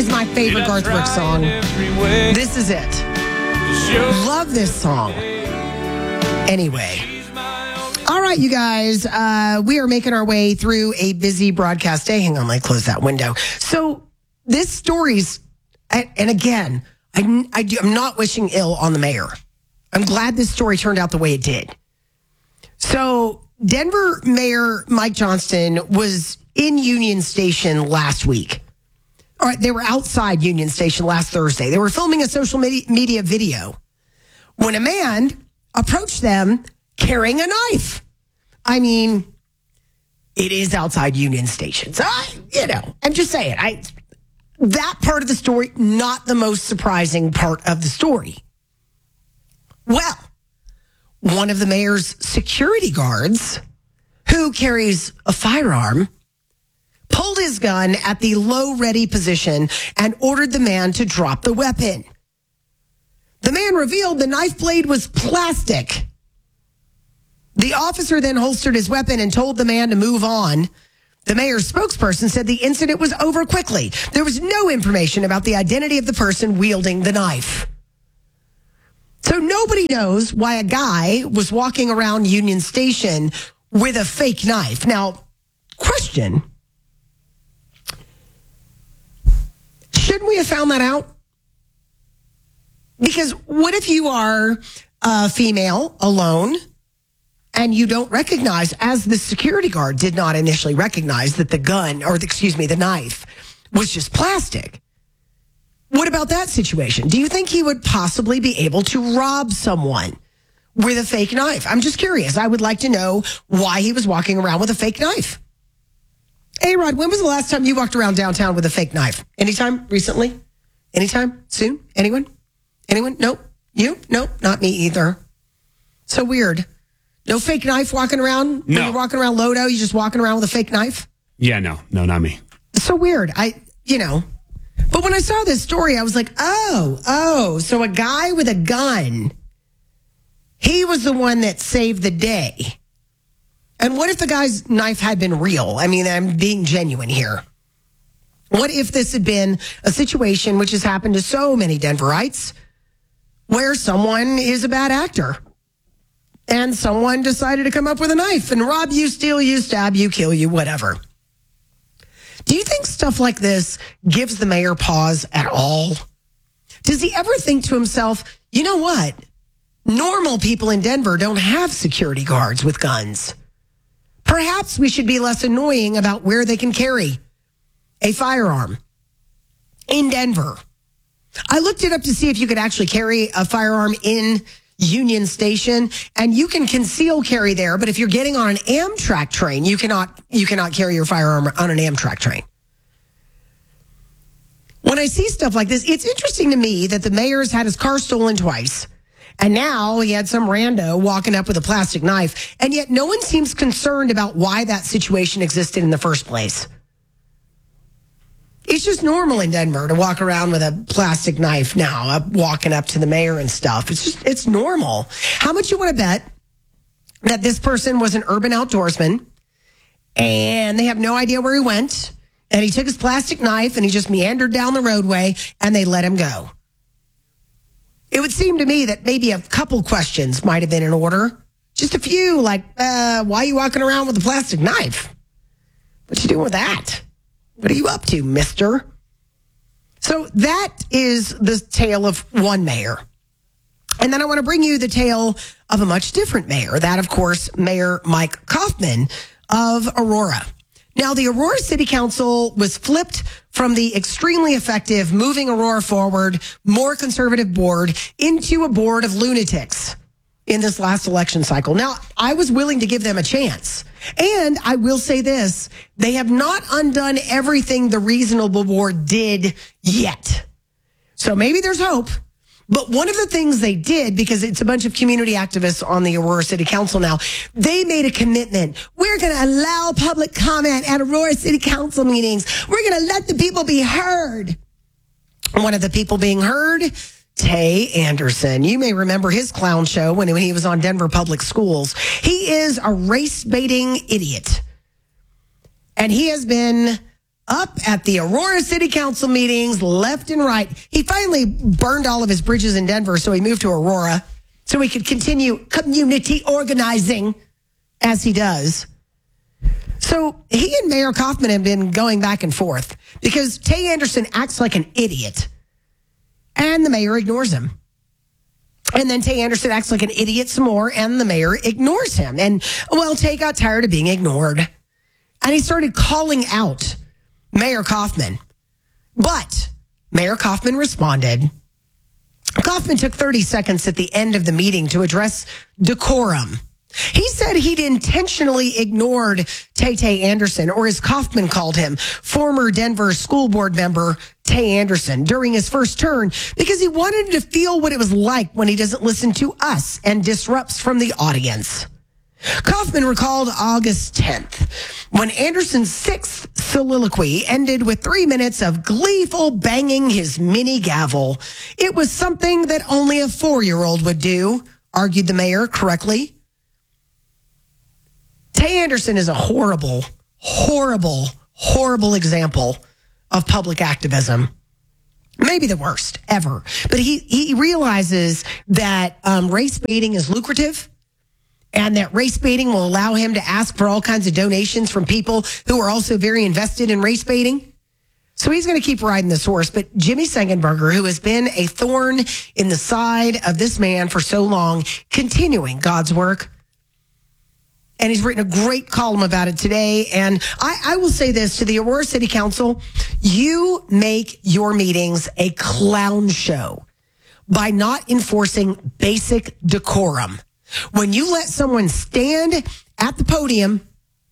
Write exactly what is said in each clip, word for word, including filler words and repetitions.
my favorite Garth Brooks song. This is it. Love this song. Anyway. All right, you guys. Uh, we are making our way through a busy broadcast day. Hang on, let me close that window. So this story's, and again, I, I do, I'm not wishing ill on the mayor. I'm glad this story turned out the way it did. So Denver Mayor Mike Johnston was in Union Station last week. All right, they were outside Union Station last Thursday. They were filming a social media video when a man approached them carrying a knife. I mean, it is outside Union Station. So, I, you know, I'm just saying, I that part of the story, not the most surprising part of the story. Well, one of the mayor's security guards, who carries a firearm, pulled his gun at the low ready position and ordered the man to drop the weapon. The man revealed the knife blade was plastic. The officer then holstered his weapon and told the man to move on. The mayor's spokesperson said the incident was over quickly. There was no information about the identity of the person wielding the knife. So nobody knows why a guy was walking around Union Station with a fake knife. Now, question. Shouldn't we have found that out? Because what if you are a female alone and you don't recognize, as the security guard did not initially recognize, that the gun, or the, excuse me, the knife was just plastic? What about that situation? Do you think he would possibly be able to rob someone with a fake knife? I'm just curious. I would like to know why he was walking around with a fake knife. Hey, Rod, when was the last time you walked around downtown with a fake knife? Anytime recently? Anytime soon? Anyone? Anyone? Nope. You? Nope. Not me either. So weird. No fake knife walking around? No. When you're walking around Lodo, you just walking around with a fake knife? Yeah, no. No, not me. It's so weird. I, you know. But when I saw this story, I was like, oh, oh, so a guy with a gun, he was the one that saved the day. And what if the guy's knife had been real? I mean, I'm being genuine here. What if this had been a situation which has happened to so many Denverites where someone is a bad actor and someone decided to come up with a knife and rob you, steal you, stab you, kill you, whatever? Do you think stuff like this gives the mayor pause at all? Does he ever think to himself, you know what? Normal people in Denver don't have security guards with guns. Perhaps we should be less annoying about where they can carry a firearm in Denver. I looked it up to see if you could actually carry a firearm in Union Station, and you can conceal carry there, but if you're getting on an Amtrak train, you cannot you cannot carry your firearm on an Amtrak train. When I see stuff like this, it's interesting to me that the mayor's had his car stolen twice, and now he had some rando walking up with a plastic knife, and yet no one seems concerned about why that situation existed in the first place. It's just normal in Denver to walk around with a plastic knife now, up, walking up to the mayor and stuff. It's just, it's normal. How much you want to bet that this person was an urban outdoorsman and they have no idea where he went, and he took his plastic knife and he just meandered down the roadway and they let him go? It would seem to me that maybe a couple questions might have been in order. Just a few, like, uh, why are you walking around with a plastic knife? What you doing with that? What are you up to, mister? So that is the tale of one mayor. And then I want to bring you the tale of a much different mayor. That, of course, Mayor Mike Coffman of Aurora. Now, the Aurora City Council was flipped from the extremely effective Moving Aurora Forward, more conservative board into a board of lunatics in this last election cycle. Now, I was willing to give them a chance. And I will say this, they have not undone everything the reasonable board did yet. So maybe there's hope. But one of the things they did, because it's a bunch of community activists on the Aurora City Council now, they made a commitment. We're going to allow public comment at Aurora City Council meetings. We're going to let the people be heard. One of the people being heard, Tay Anderson. You may remember his clown show when, when he was on Denver Public Schools. He is a race-baiting idiot. And he has been up at the Aurora City Council meetings left and right. He finally burned all of his bridges in Denver, so he moved to Aurora so he could continue community organizing as he does. So he and Mayor Kaufman have been going back and forth because Tay Anderson acts like an idiot and the mayor ignores him. And then Tay Anderson acts like an idiot some more and the mayor ignores him. And, well, Tay got tired of being ignored and he started calling out Mayor Kaufman. But Mayor Kaufman responded. Kaufman took thirty seconds at the end of the meeting to address decorum. He said he'd intentionally ignored Tay Tay Anderson, or as Kaufman called him, former Denver school board member Tay Anderson, during his first turn because he wanted to feel what it was like when he doesn't listen to us and disrupts from the audience. Kaufman recalled August tenth, when Anderson's sixth soliloquy ended with three minutes of gleeful banging his mini gavel. It was something that only a four-year-old would do, argued the mayor correctly. Tay Anderson is a horrible, horrible, horrible example of public activism. Maybe the worst ever. But he, he realizes that um, race baiting is lucrative and that race baiting will allow him to ask for all kinds of donations from people who are also very invested in race baiting. So he's going to keep riding this horse. But Jimmy Sengenberger, who has been a thorn in the side of this man for so long, continuing God's work. And he's written a great column about it today. And I, I will say this to the Aurora City Council. You make your meetings a clown show by not enforcing basic decorum. When you let someone stand at the podium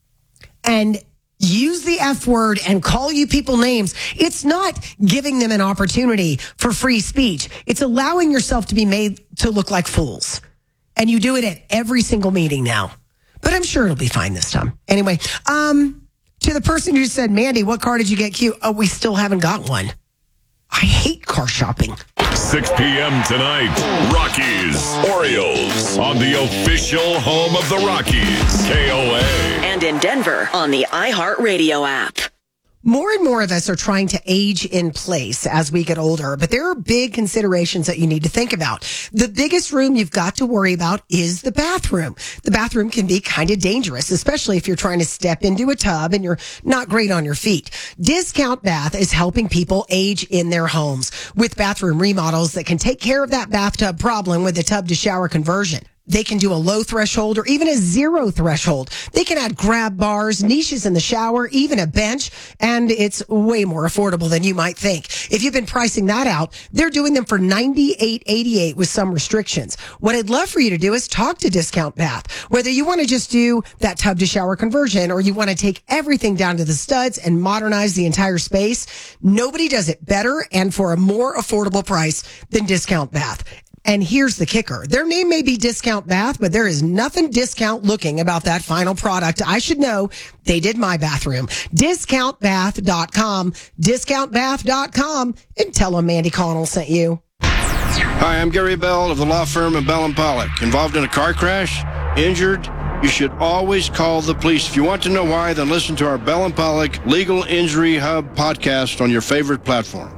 and use the F word and call you people names, it's not giving them an opportunity for free speech. It's allowing yourself to be made to look like fools. And you do it at every single meeting now. But I'm sure it'll be fine this time. Anyway, um, to the person who said, Mandy, what car did you get cute? Oh, we still haven't got one. I hate car shopping. six p.m. tonight, Rockies, Orioles, on the official home of the Rockies, K O A. And in Denver, on the iHeartRadio app. More and more of us are trying to age in place as we get older, but there are big considerations that you need to think about. The biggest room you've got to worry about is the bathroom. The bathroom can be kind of dangerous, especially if you're trying to step into a tub and you're not great on your feet. Discount Bath is helping people age in their homes with bathroom remodels that can take care of that bathtub problem with the tub to shower conversion. They can do a low threshold or even a zero threshold. They can add grab bars, niches in the shower, even a bench, and it's way more affordable than you might think. If you've been pricing that out, they're doing them for ninety-eight eighty-eight with some restrictions. What I'd love for you to do is talk to Discount Bath. Whether you want to just do that tub to shower conversion or you want to take everything down to the studs and modernize the entire space, nobody does it better and for a more affordable price than Discount Bath. And here's the kicker. Their name may be Discount Bath, but there is nothing discount looking about that final product. I should know. They did my bathroom. discount bath dot com. discount bath dot com. And tell them Mandy Connell sent you. Hi, I'm Gary Bell of the law firm of Bell and Pollock. Involved in a car crash? Injured? You should always call the police. If you want to know why, then listen to our Bell and Pollock Legal Injury Hub podcast on your favorite platform.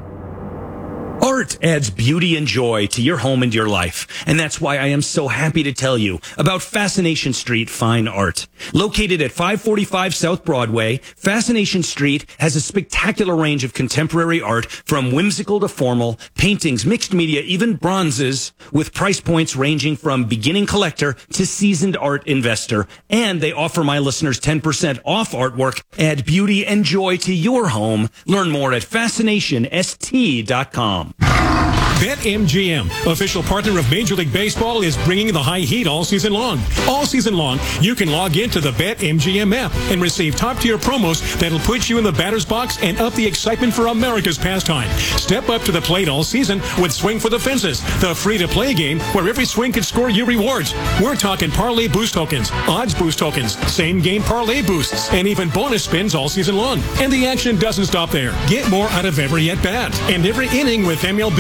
Art adds beauty and joy to your home and your life, and that's why I am so happy to tell you about Fascination Street Fine Art. Located at five forty-five South Broadway, Fascination Street has a spectacular range of contemporary art from whimsical to formal, paintings, mixed media, even bronzes, with price points ranging from beginning collector to seasoned art investor. And they offer my listeners ten percent off artwork. Add beauty and joy to your home. Learn more at fascination s t dot com. BetMGM, official partner of Major League Baseball, is bringing the high heat all season long. All season long, you can log into the BetMGM app and receive top-tier promos that'll put you in the batter's box and up the excitement for America's pastime. Step up to the plate all season with Swing for the Fences, the free-to-play game where every swing can score you rewards. We're talking parlay boost tokens, odds boost tokens, same-game parlay boosts, and even bonus spins all season long. And the action doesn't stop there. Get more out of every at-bat and every inning with M L B Same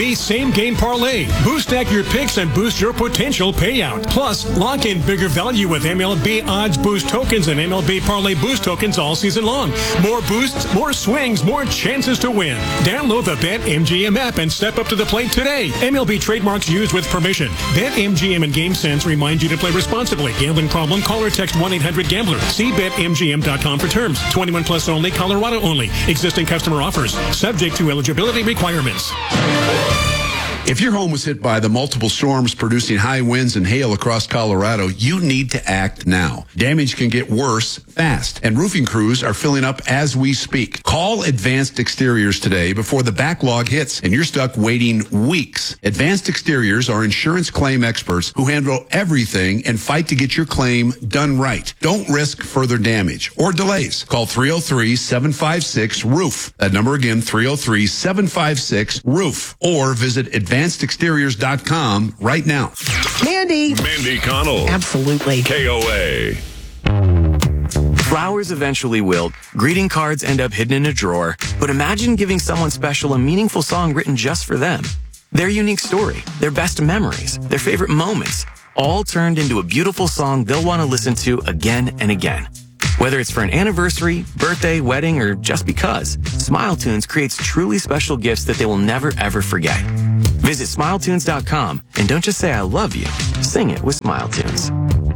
Same Game Parlay. Boost stack your picks and boost your potential payout. Plus, lock in bigger value with M L B Odds Boost tokens and M L B Parlay Boost tokens all season long. More boosts, more swings, more chances to win. Download the BetMGM app and step up to the plate today. M L B trademarks used with permission. BetMGM and GameSense remind you to play responsibly. Gambling problem? Call or text one eight hundred gambler. See bet M G M dot com for terms. twenty-one plus only. Colorado only. Existing customer offers. Subject to eligibility requirements. If your home was hit by the multiple storms producing high winds and hail across Colorado, you need to act now. Damage can get worse fast, and roofing crews are filling up as we speak. Call Advanced Exteriors today before the backlog hits and you're stuck waiting weeks. Advanced Exteriors are insurance claim experts who handle everything and fight to get your claim done right. Don't risk further damage or delays. Call three oh three, seven five six, roof. That number again, three oh three, seven five six, roof. Or visit advanced exteriors dot com right now. Mandy. Mandy Connell. Absolutely. K O A. Flowers eventually wilt, greeting cards end up hidden in a drawer, but imagine giving someone special a meaningful song written just for them. Their unique story, their best memories, their favorite moments, all turned into a beautiful song they'll want to listen to again and again. Whether it's for an anniversary, birthday, wedding, or just because, SmileTunes creates truly special gifts that they will never ever forget. Visit smile tunes dot com and don't just say I love you, sing it with SmileTunes.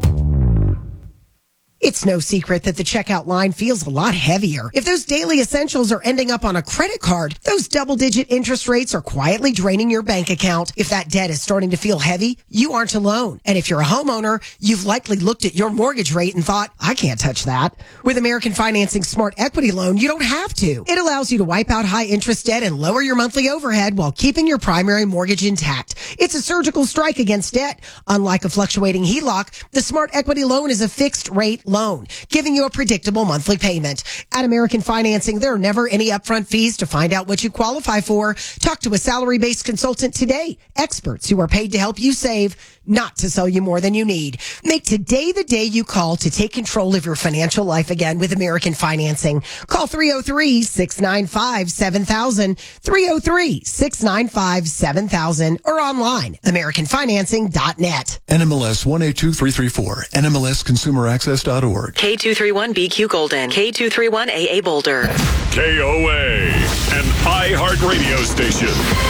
It's no secret that the checkout line feels a lot heavier. If those daily essentials are ending up on a credit card, those double-digit interest rates are quietly draining your bank account. If that debt is starting to feel heavy, you aren't alone. And if you're a homeowner, you've likely looked at your mortgage rate and thought, I can't touch that. With American Financing Smart Equity Loan, you don't have to. It allows you to wipe out high-interest debt and lower your monthly overhead while keeping your primary mortgage intact. It's a surgical strike against debt. Unlike a fluctuating H E L O C, the Smart Equity Loan is a fixed-rate loan, giving you a predictable monthly payment. At American Financing, there are never any upfront fees to find out what you qualify for. Talk to a salary-based consultant today. Experts who are paid to help you save, not to sell you more than you need. Make today the day you call to take control of your financial life again with American Financing. Call three oh three, six nine five, seven thousand, three oh three, six nine five, seven thousand, or online, american financing dot net. N M L S one eight two three three four, N M L S consumer access dot org. K two three one B Q Golden, K two three one A A Boulder. K O A, an iHeartRadio station.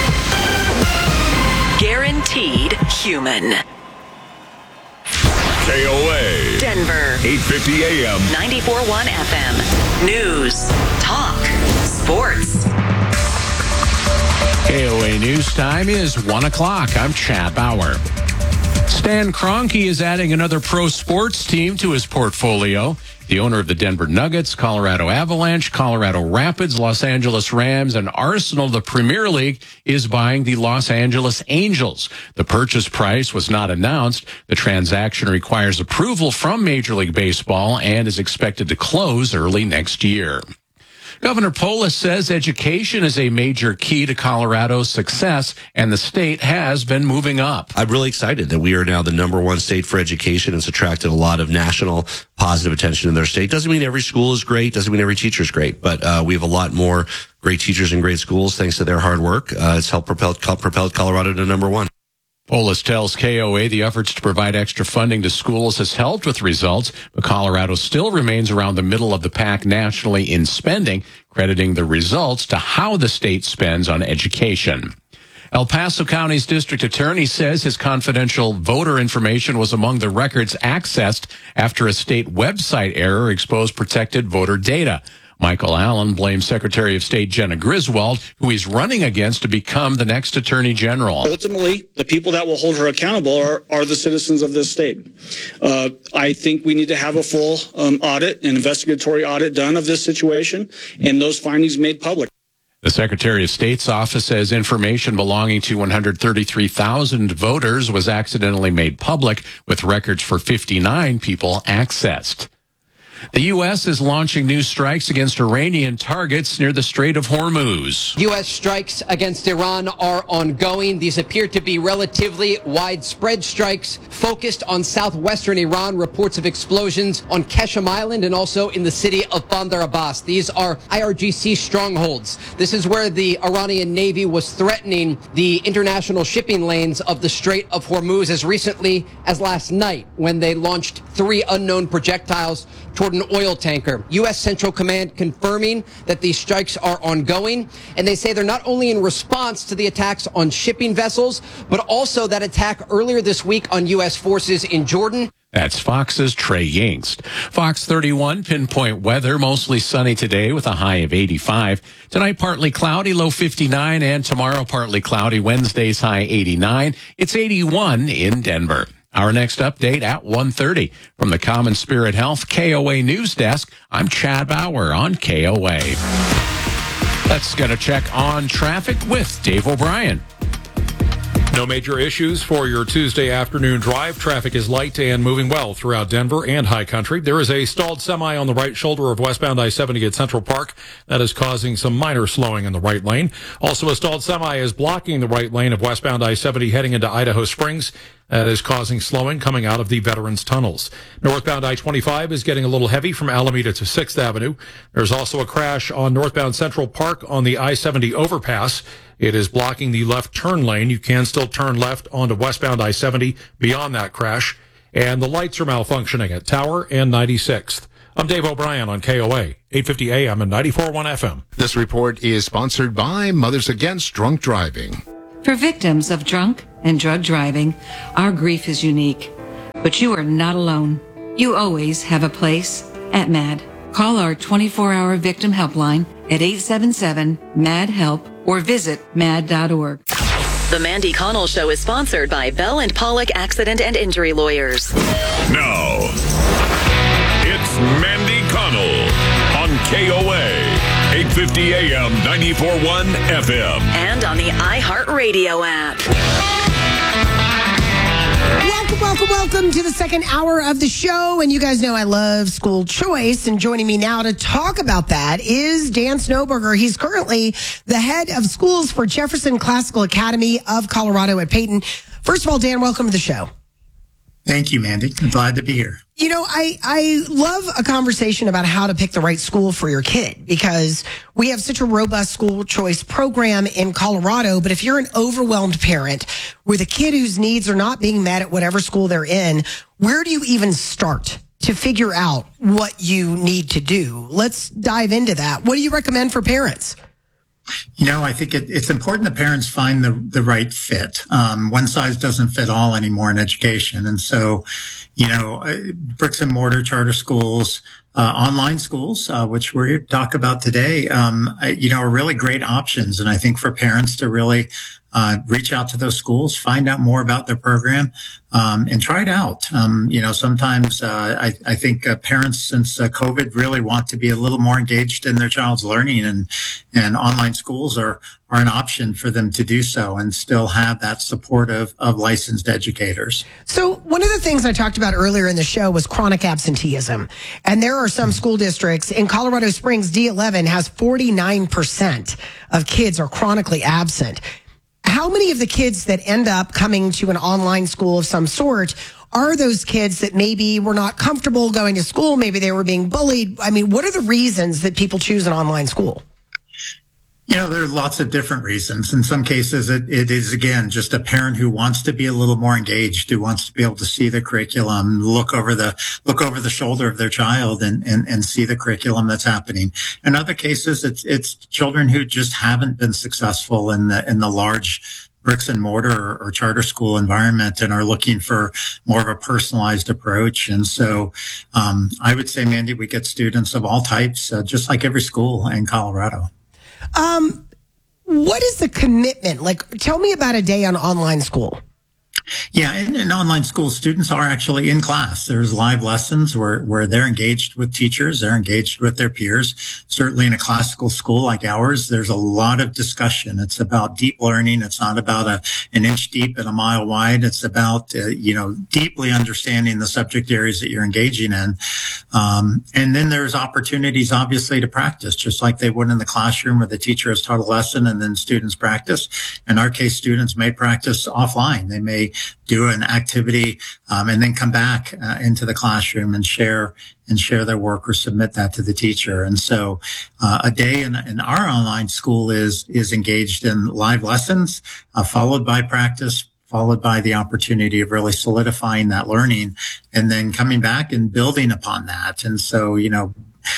Guaranteed human. K O A. Denver. eight fifty A M. ninety-four point one F M. News. Talk. Sports. K O A News Time is one o'clock. I'm Chad Bauer. Stan Kroenke is adding another pro sports team to his portfolio. The owner of the Denver Nuggets, Colorado Avalanche, Colorado Rapids, Los Angeles Rams, and Arsenal, the Premier League, is buying the Los Angeles Angels. The purchase price was not announced. The transaction requires approval from Major League Baseball and is expected to close early next year. Governor Polis says education is a major key to Colorado's success, and the state has been moving up. I'm really excited that we are now the number one state for education. It's attracted a lot of national positive attention in their state. Doesn't mean every school is great. Doesn't mean every teacher is great. But uh, we have a lot more great teachers and great schools thanks to their hard work. Uh, it's helped propel, propelled Colorado to number one. Polis tells K O A the efforts to provide extra funding to schools has helped with results, but Colorado still remains around the middle of the pack nationally in spending, crediting the results to how the state spends on education. El Paso County's district attorney says his confidential voter information was among the records accessed after a state website error exposed protected voter data. Michael Allen blames Secretary of State Jenna Griswold, who he's running against to become the next Attorney General. Ultimately, the people that will hold her accountable are, are the citizens of this state. Uh, I think we need to have a full um, audit, an investigatory audit done of this situation, and those findings made public. The Secretary of State's office says information belonging to one hundred thirty-three thousand voters was accidentally made public, with records for fifty-nine people accessed. The U S is launching new strikes against Iranian targets near the Strait of Hormuz. U S strikes against Iran are ongoing. These appear to be relatively widespread strikes focused on southwestern Iran. Reports of explosions on Keshem Island and also in the city of Bandar Abbas. These are I R G C strongholds. This is where the Iranian Navy was threatening the international shipping lanes of the Strait of Hormuz as recently as last night when they launched three unknown projectiles toward an oil tanker. U S Central Command confirming that these strikes are ongoing, and they say they're not only in response to the attacks on shipping vessels, but also that attack earlier this week on U S forces in Jordan. That's Fox's Trey Yingst. Fox thirty-one pinpoint weather, mostly sunny today with a high of eighty-five. Tonight, partly cloudy, low fifty-nine, and tomorrow, partly cloudy, Wednesday's high eighty-nine. It's eighty-one in Denver. Our next update at one thirty. From the Common Spirit Health K O A News Desk, I'm Chad Bauer on K O A. Let's get a check on traffic with Dave O'Brien. No major issues for your Tuesday afternoon drive. Traffic is light and moving well throughout Denver and High Country. There is a stalled semi on the right shoulder of westbound I seventy at Central Park. That is causing some minor slowing in the right lane. Also, a stalled semi is blocking the right lane of westbound I seventy heading into Idaho Springs. That is causing slowing coming out of the Veterans Tunnels. Northbound I twenty-five is getting a little heavy from Alameda to sixth Avenue. There's also a crash on northbound Central Park on the I seventy overpass. It is blocking the left turn lane. You can still turn left onto westbound I seventy beyond that crash. And the lights are malfunctioning at Tower and ninety-sixth. I'm Dave O'Brien on K O A, eight fifty A M and ninety-four point one F M. This report is sponsored by Mothers Against Drunk Driving. For victims of drunk and drug driving, our grief is unique. But you are not alone. You always have a place at MAD. Call our twenty-four hour victim helpline at eight seven seven, M A D, HELP or visit mad dot org. The Mandy Connell Show is sponsored by Bell and Pollock Accident and Injury Lawyers. Now, it's Mandy Connell on K O A, eight fifty A M, ninety-four point one F M. And on the iHeartRadio app. Welcome, welcome, welcome to the second hour of the show. And you guys know I love school choice. And joining me now to talk about that is Dan Snowberger. He's currently the head of schools for Jefferson Classical Academy of Colorado at Peyton. First of all, Dan, welcome to the show. Thank you, Mandy. I'm glad to be here. You know, I, I love a conversation about how to pick the right school for your kid because we have such a robust school choice program in Colorado. But if you're an overwhelmed parent with a kid whose needs are not being met at whatever school they're in, where do you even start to figure out what you need to do? Let's dive into that. What do you recommend for parents? You know, I think it, it's important that parents find the, the right fit. Um, one size doesn't fit all anymore in education. And so, you know, bricks and mortar charter schools, uh, online schools, uh, which we're here to talk about today, um, you know, are really great options. And I think for parents to really Uh, reach out to those schools, find out more about their program, um, and try it out. Um, you know, sometimes uh, I, I think uh, parents, since uh, COVID, really want to be a little more engaged in their child's learning, and and online schools are are an option for them to do so and still have that support of, of licensed educators. So one of the things I talked about earlier in the show was chronic absenteeism. And there are some school districts in Colorado Springs, D eleven has forty-nine percent of kids are chronically absent. How many of the kids that end up coming to an online school of some sort are those kids that maybe were not comfortable going to school? Maybe they were being bullied. I mean, what are the reasons that people choose an online school? You know, there are lots of different reasons. In some cases, it, it is, again, just a parent who wants to be a little more engaged, who wants to be able to see the curriculum, look over the, look over the shoulder of their child and, and, and see the curriculum that's happening. In other cases, it's, it's children who just haven't been successful in the, in the large bricks and mortar or, or charter school environment and are looking for more of a personalized approach. And so, um, I would say, Mandy, we get students of all types, uh, just like every school in Colorado. Um, what is the commitment? Like, tell me about a day on online school. Yeah, in, in online school, students are actually in class. There's live lessons where, where they're engaged with teachers, they're engaged with their peers. Certainly in a classical school like ours, there's a lot of discussion. It's about deep learning. It's not about a, an inch deep and a mile wide. It's about, uh, you know, deeply understanding the subject areas that you're engaging in. Um, and then there's opportunities, obviously, to practice, just like they would in the classroom where the teacher has taught a lesson and then students practice. In our case, students may practice offline. They may do an activity um, and then come back uh, into the classroom and share and share their work or submit that to the teacher. And so uh, a day in, in our online school is is engaged in live lessons, uh, followed by practice, followed by the opportunity of really solidifying that learning and then coming back and building upon that. And so, you know,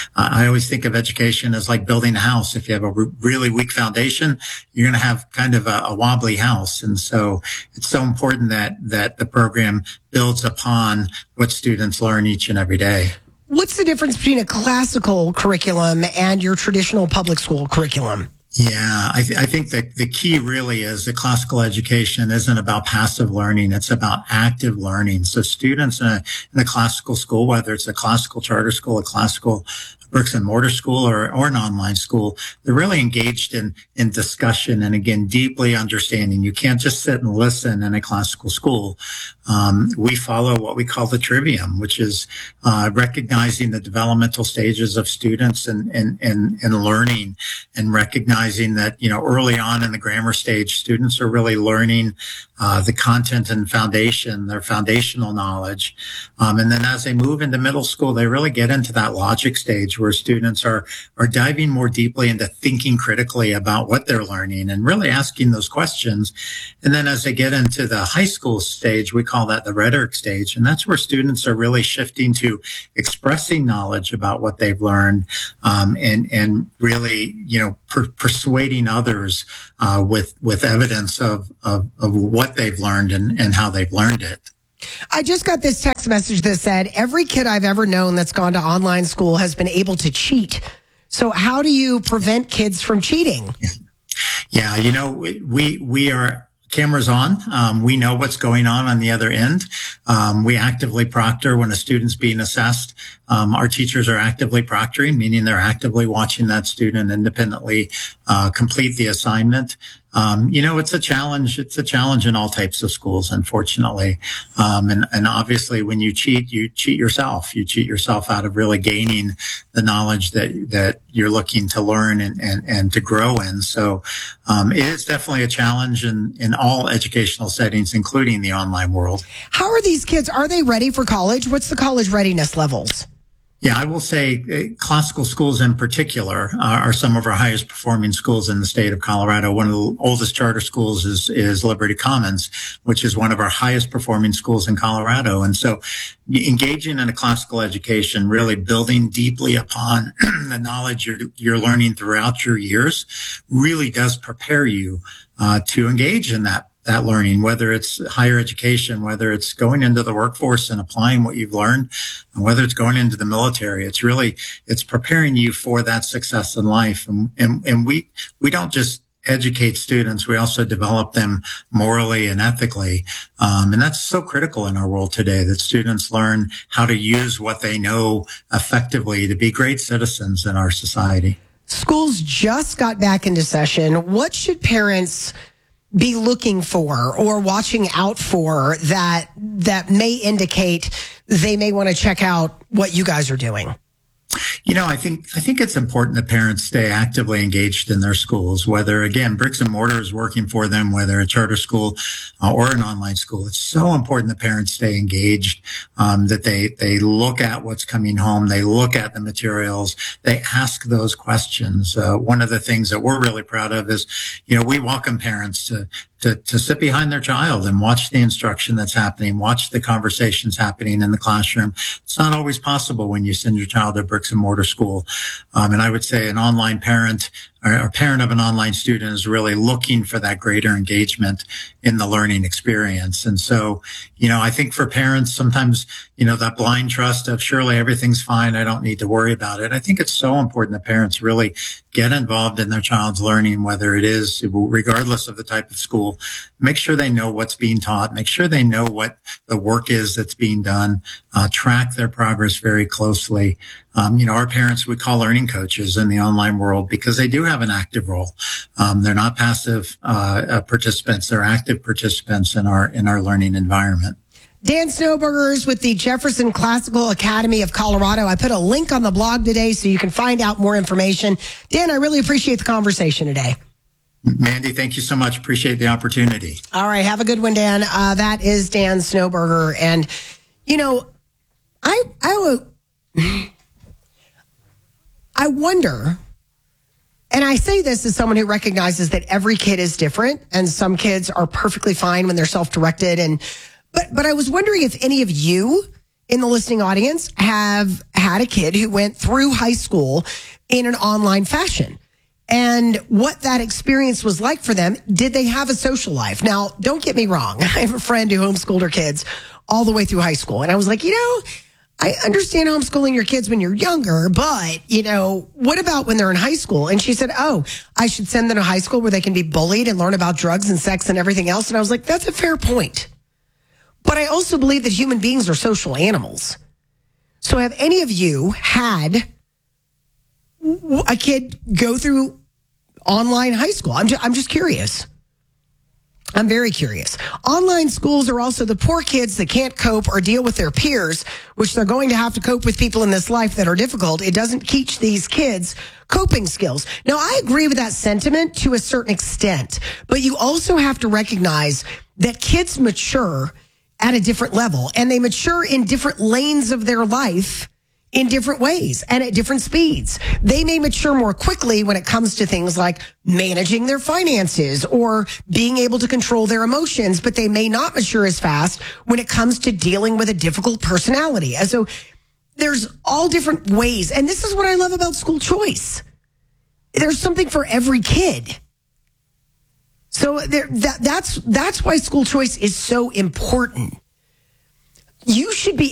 I always think of education as like building a house. If you have a re- really weak foundation, you're going to have kind of a, a wobbly house. And so it's so important that, that the program builds upon what students learn each and every day. What's the difference between a classical curriculum and your traditional public school curriculum? Yeah, I, th- I think that the key really is that classical education isn't about passive learning. It's about active learning. So students in a, in a classical school, whether it's a classical charter school, a classical bricks and mortar school or, or an online school, they're really engaged in, in discussion and, again, deeply understanding. You can't just sit and listen in a classical school. Um, we follow what we call the trivium, which is uh, recognizing the developmental stages of students and, and, and, and learning and recognizing that, you know, early on in the grammar stage, students are really learning uh, the content and foundation, their foundational knowledge. Um, and then as they move into middle school, they really get into that logic stage where students are, are diving more deeply into thinking critically about what they're learning and really asking those questions. And then as they get into the high school stage, we call that the rhetoric stage. And that's where students are really shifting to expressing knowledge about what they've learned, um, and, and really, you know, per- persuading others, uh, with, with evidence of, of, of what they've learned and, and how they've learned it. I just got this text message that said, every kid I've ever known that's gone to online school has been able to cheat. So how do you prevent kids from cheating? Yeah, you know, we, we are cameras on. Um, we know what's going on on the other end. Um, we actively proctor when a student's being assessed. Um, our teachers are actively proctoring, meaning they're actively watching that student independently uh, complete the assignment. Um, you know, it's a challenge. It's a challenge in all types of schools, unfortunately. Um, and, and obviously when you cheat, you cheat yourself. You cheat yourself out of really gaining the knowledge that, that you're looking to learn and, and, and to grow in. So, um, it is definitely a challenge in, in all educational settings, including the online world. How are these kids? Are they ready for college? What's the college readiness levels? Yeah, I will say uh, classical schools in particular uh, are some of our highest performing schools in the state of Colorado. One of the oldest charter schools is, is Liberty Commons, which is one of our highest performing schools in Colorado. And so engaging in a classical education, really building deeply upon the knowledge you're, you're learning throughout your years really does prepare you uh, to engage in that that learning, whether it's higher education, whether it's going into the workforce and applying what you've learned, and whether it's going into the military. It's really, it's preparing you for that success in life. And, and, and we, we don't just educate students. We also develop them morally and ethically. Um, and that's so critical in our world today, that students learn how to use what they know effectively to be great citizens in our society. Schools just got back into session. What should parents be looking for or watching out for that that may indicate they may want to check out what you guys are doing? You know, I think I think it's important that parents stay actively engaged in their schools, whether, again, bricks and mortar is working for them, whether a charter school uh, or an online school. It's so important that parents stay engaged, um, that they, they look at what's coming home. They look at the materials. They ask those questions. Uh, one of the things that we're really proud of is, you know, we welcome parents to To, to sit behind their child and watch the instruction that's happening, watch the conversations happening in the classroom. It's not always possible when you send your child to bricks and mortar school. Um, and I would say an online parent or a parent of an online student is really looking for that greater engagement in the learning experience. And so, you know, I think for parents, sometimes, you know, that blind trust of surely everything's fine, I don't need to worry about it. I think it's so important that parents really get involved in their child's learning, whether it is, regardless of the type of school. Make sure they know what's being taught. Make sure they know what the work is that's being done. Uh, track their progress very closely. Um, you know, our parents, we call learning coaches in the online world because they do have an active role. Um, they're not passive uh, uh, participants; they're active participants in our in our learning environment. Dan Snowberger is with the Jefferson Classical Academy of Colorado. I put a link on the blog today so you can find out more information. Dan, I really appreciate the conversation today. Mandy, thank you so much. Appreciate the opportunity. All right. Have a good one, Dan. Uh, that is Dan Snowberger. And, you know, I, I, I wonder, and I say this as someone who recognizes that every kid is different and some kids are perfectly fine when they're self-directed. And, but, but I was wondering if any of you in the listening audience have had a kid who went through high school in an online fashion. And what that experience was like for them. Did they have a social life? Now, don't get me wrong. I have a friend who homeschooled her kids all the way through high school. And I was like, you know, I understand homeschooling your kids when you're younger, but, you know, what about when they're in high school? And she said, oh, I should send them to high school where they can be bullied and learn about drugs and sex and everything else. And I was like, that's a fair point. But I also believe that human beings are social animals. So have any of you had a kid go through online high school? I'm just, I'm just curious. I'm very curious. Online schools are also the poor kids that can't cope or deal with their peers, which they're going to have to cope with people in this life that are difficult. It doesn't teach these kids coping skills. Now, I agree with that sentiment to a certain extent, but you also have to recognize that kids mature at a different level, and they mature in different lanes of their life in different ways and at different speeds. They may mature more quickly when it comes to things like managing their finances or being able to control their emotions, but they may not mature as fast when it comes to dealing with a difficult personality. And so there's all different ways. And this is what I love about school choice. There's something for every kid. So there, that, that's, that's why school choice is so important. You should be